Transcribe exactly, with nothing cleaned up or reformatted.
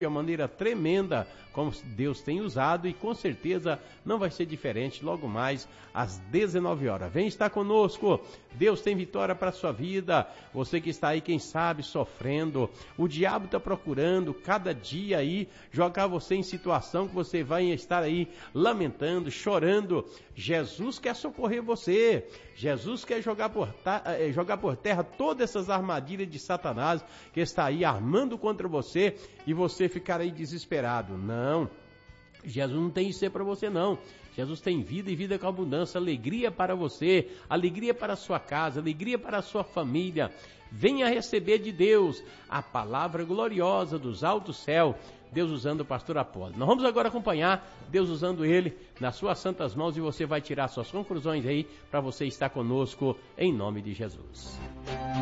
de uma maneira tremenda, como Deus tem usado, e com certeza não vai ser diferente logo mais às dezenove horas. Vem estar conosco, Deus tem vitória para a sua vida. Você que está aí, quem sabe, sofrendo, o diabo está procurando cada dia aí jogar você em situação que você vai estar aí lamentando, chorando. Jesus quer socorrer você, Jesus quer jogar por, jogar por terra todas essas armadilhas de Satanás que está aí armando contra você e você ficar aí desesperado. Não, Jesus não tem isso para você não. Jesus tem vida e vida com abundância, alegria para você, alegria para a sua casa, alegria para a sua família. Venha receber de Deus a palavra gloriosa dos altos céus, Deus usando o pastor Apolo. Nós vamos agora acompanhar Deus usando ele nas suas santas mãos, e você vai tirar suas conclusões aí para você estar conosco em nome de Jesus.